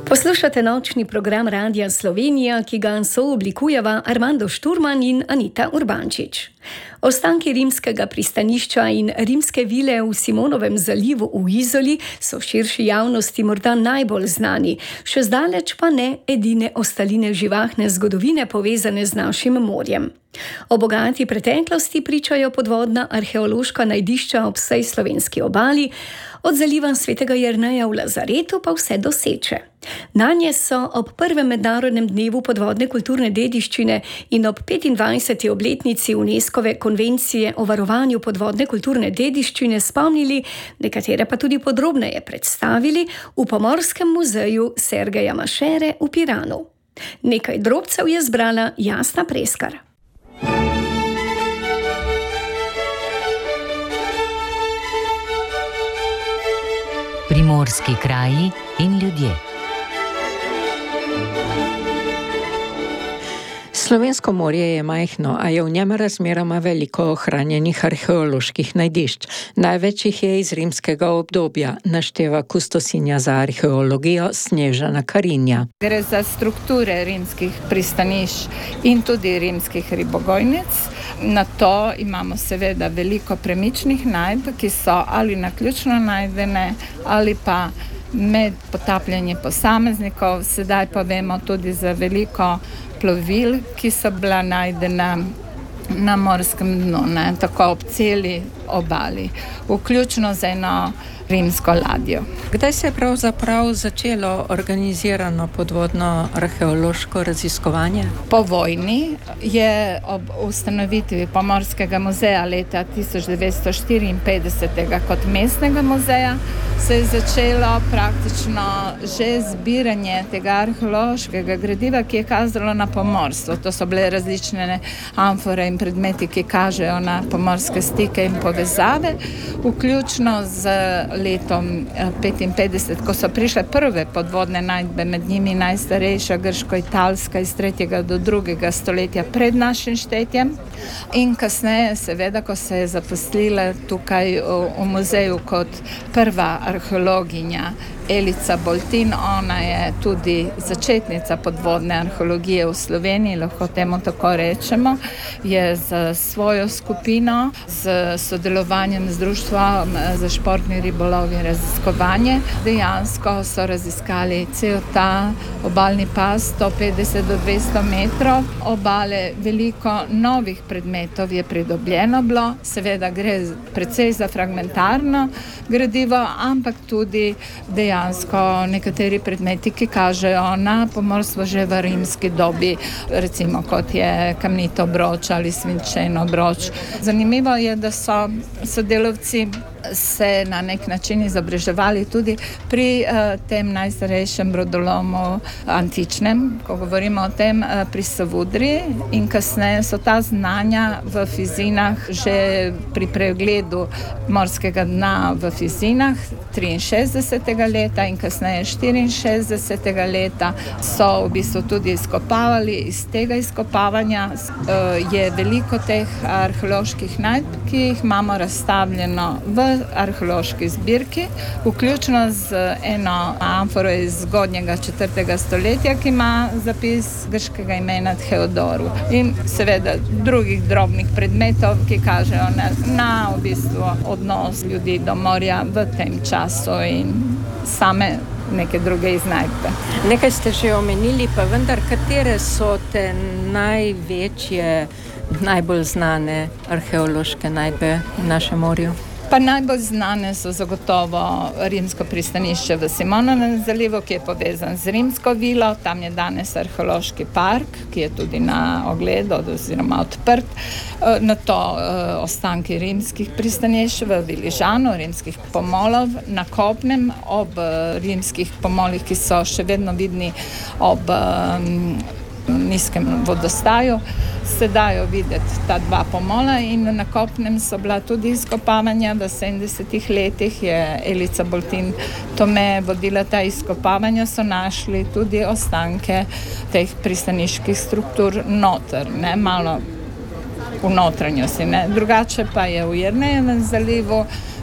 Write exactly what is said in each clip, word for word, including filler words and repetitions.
Poslušate nočni program Radia Slovenija, ki ga sooblikujeva Armando Šturman in Anita Urbančič. Ostanki rimskega pristanišča in rimske vile v Simonovem zalivu v Izoli so širši javnosti morda najbolj znani, še zdaleč pa ne edine ostaline živahne zgodovine povezane z našim morjem. O bogati preteklosti pričajo podvodna arheološka najdišča ob vsej slovenski obali, od zaliva Svetega Jerneja v Lazaretu pa vse do Seče. Nanje so ob prvem mednarodnem dnevu podvodne kulturne dediščine in ob petindvajseti obletnici UNESCOve konvencije o varovanju podvodne kulturne dediščine spomnili, nekatere pa tudi podrobneje predstavili v Pomorskem muzeju Sergeja Mašere v Piranu. Nekaj drobcev je zbrala Jasna Preskar. Primorski kraji in ljudje. Slovensko morje je majhno, a je v njem razmeroma veliko ohranjenih arheoloških najdišč. Največ jih je iz rimskega obdobja, našteva kustosinja za arheologijo Snežana Karinja. Gre za strukture rimskih pristanišč in tudi rimskih ribogojnic. Na to imamo seveda veliko premičnih najdb, ki so ali naključno najdene ali pa med potapljanje posameznikov. Sedaj pa vemo tudi za veliko plovil, ki so bila najdena na morskem dnu, ne, tako ob celi obali, vključno z eno rimsko ladjo. Kdaj se je pravzaprav začelo organizirano podvodno arheološko raziskovanje? Po vojni je ob ustanovitvi Pomorskega muzeja leta tisoč devetsto štiriinpetdeset kot mestnega muzeja se je začelo praktično že zbiranje tega arheološkega gradiva, ki je kazalo na pomorstvo. To so bile različne amfore in predmeti, ki kažejo na pomorske stike in povezave, vključno z letom petinpetdeset, ko so prišle prve podvodne najdbe, med njimi najstarejša grško-italska iz tretjega do drugega stoletja pred našim štetjem. In kasneje, seveda, ko se je zaposlila tukaj v, v muzeju kot prva arheologinja Elica Boltin, ona je tudi začetnica podvodne arheologije v Sloveniji, lahko temu tako rečemo, je z svojo skupino, z sodelovanjem z društvom za športni ribolov in raziskovanje, dejansko so raziskali cel ta obalni pas, sto petdeset do dvesto metrov obale. Veliko novih predmetov je pridobljeno bilo, seveda gre precej za fragmentarno gradivo, ampak tudi dejansko Dejansko nekateri predmeti, ki kažejo na pomorstvo že v rimski dobi, recimo kot je kamnito obroč ali svinčeno obroč. Zanimivo je, da so sodelavci se na nek način izobraževali tudi pri uh, tem najstarejšem brodolomu antičnem, ko govorimo o tem uh, pri Savudriji, in kasneje so ta znanja v Fizinah že pri pregledu morskega dna v Fizinah triinšestdesetega leta in kasneje štiriinšestdesetega leta so v bistvu tudi izkopavali. Iz tega izkopavanja uh, je veliko teh arheoloških najdb, ki jih imamo razstavljeno v arheološki zbirki, vključno z eno amforo iz zgodnjega četrtega stoletja, ki ima zapis grškega imena Theodoru, in seveda drugih drobnih predmetov, ki kažejo na, na v bistvu odnos ljudi do morja v tem času in same neke druge iznajdbe. Nekaj ste že omenili, pa vendar, katere so te največje, najbolj znane arheološke najdbe v našem morju? Pa najbolj znane so zagotovo rimsko pristanišče v Simonovem zalivu, ki je povezan z rimsko vilo. Tam je danes arheološki park, ki je tudi na ogled oziroma odprt. Na to ostanki rimskih pristanišč v Viližanu, rimskih pomolov, na kopnem ob rimskih pomolih, ki so še vedno vidni ob um, nizkem vodostaju, se dajo videti ta dva pomola, in na kopnem so bila tudi izkopavanja. V sedemdesetih letih je Elica Boltin Tome vodila ta izkopavanja, so našli tudi ostanke teh pristaniških struktur noter, ne, malo v notranjosti, ne. Drugače pa je v Jernejevem zalivu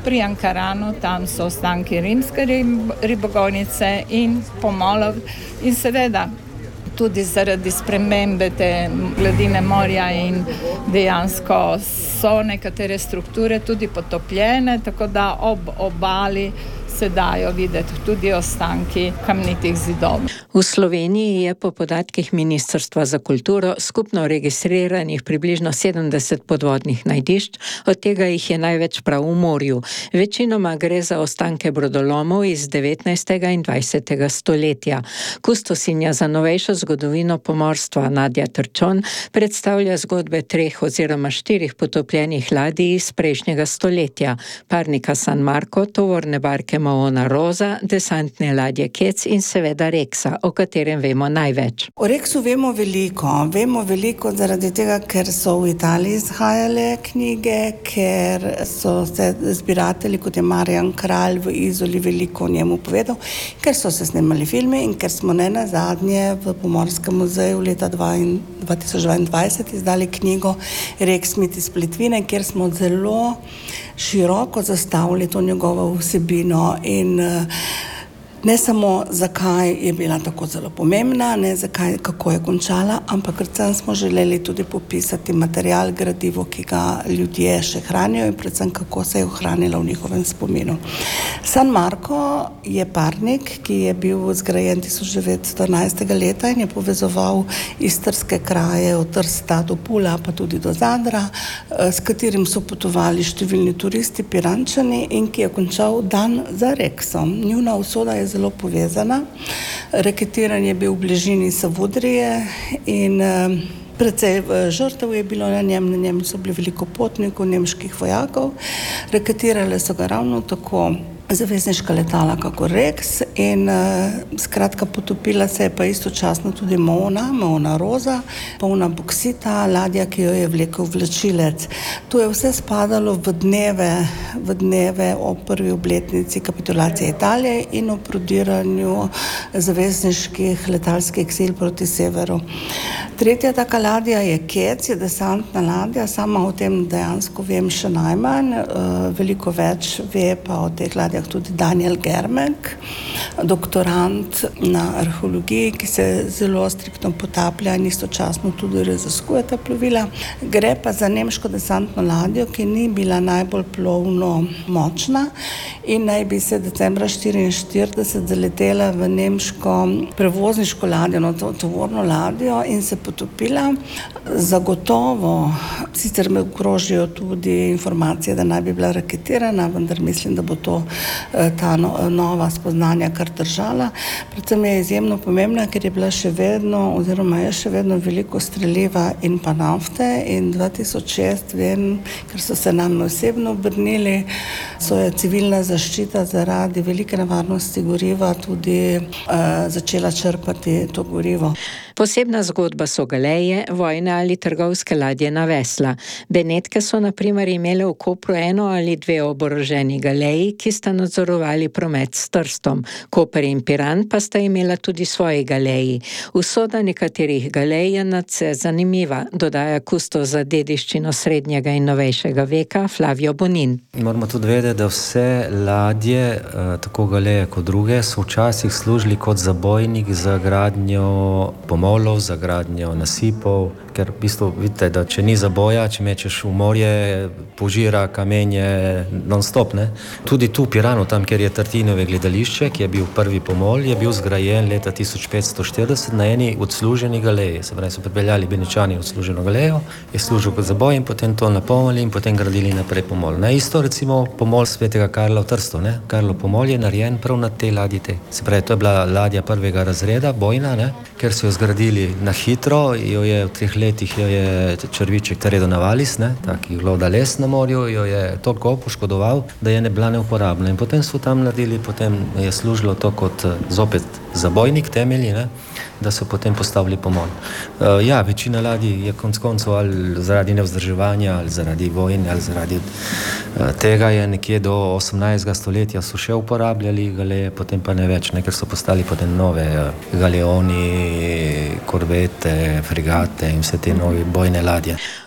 pri Ankaranu, tam so ostanki rimske ribogojnice in pomolov in seveda tudi zaradi spremembe te gladine morja in dejansko so nekatere strukture tudi potopljene, tako da ob obali se dajo videti tudi ostanki kamnitih zidov. V Sloveniji je po podatkih Ministrstva za kulturo skupno registriranih približno sedemdeset podvodnih najdišč, od tega jih je največ prav v morju. Večinoma gre za ostanke brodolomov iz devetnajstega in dvajsetega stoletja. Kustosinja za novejšo zgodovino pomorstva Nadja Trčon predstavlja zgodbe treh oziroma štirih potopljenih ladij iz prejšnjega stoletja. Parnika San Marco, tovorne barke Maona Rosa, desantne ladje Kec in seveda Reksa, o katerem vemo največ. O Reksu vemo veliko. Vemo veliko zaradi tega, ker so v Italiji izhajale knjige, ker so se zbiratelji, kot je Marjan Kralj v Izoli, veliko o njemu povedal, ker so se snemali filme in ker smo ne nazadnje v Pomorskem muzeju leta dva tisoč dvaindvajset izdali knjigo Reks mit iz Plitvine, kjer smo zelo široko zastavili to njegovo vsebino in ne samo zakaj je bila tako zelo pomembna, ne zakaj, kako je končala, ampak predvsem smo želeli tudi popisati material, gradivo, ki ga ljudje še hranijo in predvsem kako se je ohranilo v njihovem spominu. San Marco je parnik, ki je bil zgrajen tisoč devetsto enajstega leta in je povezoval istrske kraje od Trsta do Pula, pa tudi do Zadra, s katerim so potovali številni turisti, Pirančani in ki je končal dan za Reksom. Njuna usoda je zelo povezana. Reketiran je bil v bližini Savudrije in precej žrtev je bilo na njem, na njem so bili veliko potnikov, nemških vojakov. Reketirale so ga ravno tako zavezniška letala kako Reks in skratka potopila se je pa istočasno tudi Maona, Maona Rosa, polna boksita, ladja, ki jo je vlekel vlačilec. To je vse spadalo v dneve, v dneve o prvi obletnici kapitulacije Italije in o prodiranju zavezniških letalskih sil proti severu. Tretja taka ladja je Kec, je desantna ladja, sama o tem dejansko vem še najmanj, veliko več ve pa o teh ladjah tudi Daniel Germek, doktorant na arheologiji, ki se zelo striktno potaplja in istočasno tudi raziskuje ta plovila. Gre pa za nemško desantno ladjo, ki ni bila najbolj plovno močna in naj bi se decembra štiriinštirideset zaletela v nemško prevozniško ladjo, no, tovorno ladjo in se potopila. Zagotovo, sicer me okrožijo tudi informacije, da naj bi bila raketirana, vendar mislim, da bo to ta no, nova spoznanja kar držala. Predvsem je izjemno pomembna, ker je bila še vedno, oziroma je še vedno veliko streliva in pa nafte in dva tisoč šest vem, ker so se nam osebno obrnili, so je civilna zaščita zaradi velike nevarnosti goriva tudi uh, začela črpati to gorivo. Posebna zgodba so galeje, vojne ali trgovske ladje na vesla. Benetke so na primer imele v Kopru eno ali dve oboroženi galeji, ki sta nadzorovali promet s Trstom. Koper in Piran pa sta imela tudi svoji galeji. Usoda nekaterih galej je nadvse zanimiva, dodaja kustos za dediščino srednjega in novejšega veka Flavio Bonin. Moramo tudi vedeti, da vse ladje, tako galeje kot druge, so včasih služili kot zabojnik za gradnjo pomolov, za gradnjo nasipov, ker v bistvu vidite, da če ni zaboja, če mečeš v morje, požira kamenje non-stop, ne. Tudi tu v Piranu, tam, kjer je Tartinove gledališče, ki je bil prvi pomol, je bil zgrajen leta tisoč petsto štirideset na eni odsluženi galeji. Se pravi, so pripeljali Benečani odsluženo galejo, je služil kot zaboj in potem to napolnili in potem gradili naprej pomol. Na isto recimo pomol svetega Karla v Trstu, ne. Karlo pomol je narejen prav na tej ladji te. Se pravi, to je bila ladja prvega razreda, bojna, ne, ker so jo zgradili na hitro, jo je v treh letih jo je črviček Teredo Navalis, ne, taki gloda les na morju, jo je toliko poškodoval, da je ne bila neuporabna. In potem so tam naredili, potem je služilo to kot zopet zabojnik temelji, ne, da so potem postavili pomol. Uh, ja, večina ladij je konc koncev ali zaradi nevzdrževanja, ali zaradi vojne, ali zaradi uh, tega je nekje do osemnajstega stoletja so še uporabljali galeje, potem pa ne več, ne, ker so postali potem nove uh, galeoni, korvete, fregate in vse te nove bojne ladje.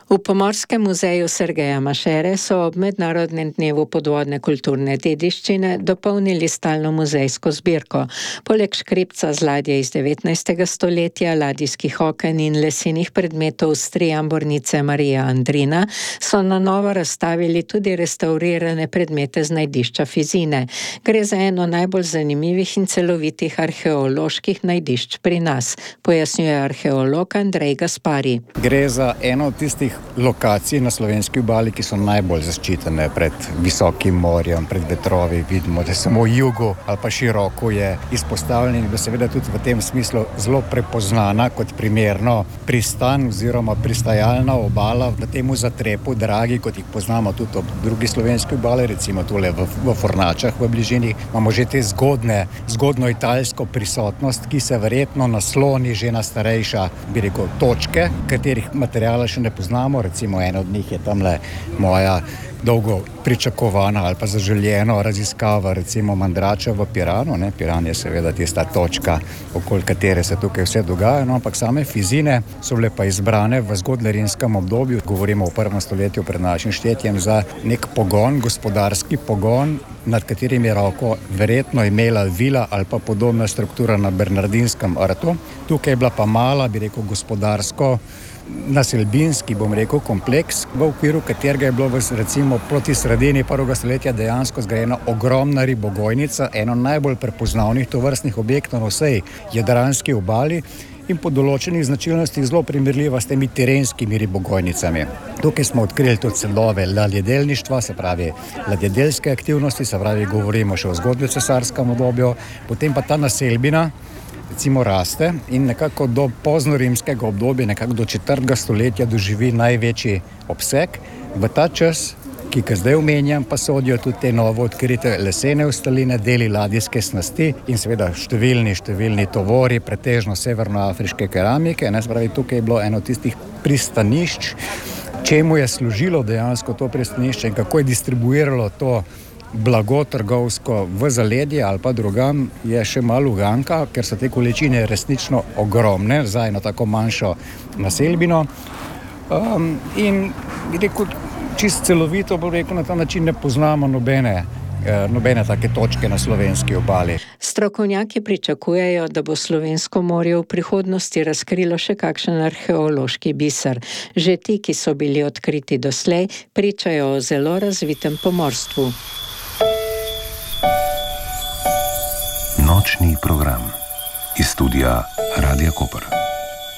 V Pomorskem muzeju Sergeja Mašere so ob Mednarodnem dnevu podvodne kulturne dediščine dopolnili stalno muzejsko zbirko. Poleg škripca z ladje iz devetnajstega stoletja, ladijskih oken in lesenih predmetov s triambornice Marija Andrina so na novo razstavili tudi restaurirane predmete z najdišča Fizine. Gre za eno najbolj zanimivih in celovitih arheoloških najdišč pri nas, pojasnjuje arheolog Andrej Gaspari. Gre za eno od tistih lokacij na slovenski obali, ki so najbolj zaščitene pred visokim morjem, pred vetrovi. Vidimo, da samo jugu ali pa široko je izpostavljen in da seveda tudi v tem smislu zelo prepoznana kot primerno pristan oziroma pristajalna obala v temu zatrepu Dragi, kot jih poznamo tudi ob drugi slovenski obali, recimo tule v, v Fornačah v bližini. Imamo že te zgodne, zgodno italsko prisotnost, ki se verjetno nasloni že na starejša, bi rekel, točke, katerih materijala še ne poznamo. Recimo ena od njih je tamle moja dolgo pričakovana ali pa zaželjeno raziskava, recimo Mandrača v Piranu. Ne? Piran je seveda tista točka, okoli katere se tukaj vse dogaja, no, ampak same Fizine so bile pa izbrane v zgodnjerimskem obdobju, govorimo o prvem stoletju pred našim štetjem, za nek pogon, gospodarski pogon, nad katerim je roko verjetno imela vila ali pa podobna struktura na Bernardinskem rtu. Tukaj je bila pa mala, bi rekel, gospodarsko naselbinski, bom rekel, kompleks, v okviru katerega je bilo v, recimo proti sredini prvega stoletja dejansko zgrajena ogromna ribogojnica, eno najbolj prepoznavnih tovrstnih objektov na vsej jadranski obali in po določenih značilnostih zelo primerljiva s temi terenskimi ribogojnicami. Tukaj smo odkrili tudi celove ladjedelništva, se pravi ladjedelske aktivnosti, se pravi govorimo še o zgodnjecesarskem obdobju, potem pa ta naselbina recimo raste in nekako do poznorimskega obdobja, nekako do četrtega stoletja doživi največji obseg. V ta čas, ki ga zdaj omenjam, pa sodijo tudi te novo odkrite lesene ostaline, deli ladijske snasti in seveda številni, številni tovori, pretežno severnoafriške keramike. Ne, spravi, tukaj je bilo eno tistih pristanišč, čemu je služilo dejansko to pristanišče in kako je distribuiralo to blago trgovsko v zaledje ali pa drugam, je še malo uganka, ker so te količine resnično ogromne za eno tako manjšo naselbino. Um, in rekel, čist celovito, bo rekel, na ta način ne poznamo nobene, eh, nobene take točke na slovenski obali. Strokovnjaki pričakujejo, da bo slovensko morje v prihodnosti razkrilo še kakšen arheološki biser. Že ti, ki so bili odkriti doslej, pričajo o zelo razvitem pomorstvu. Nočni program iz studia Radia Koper.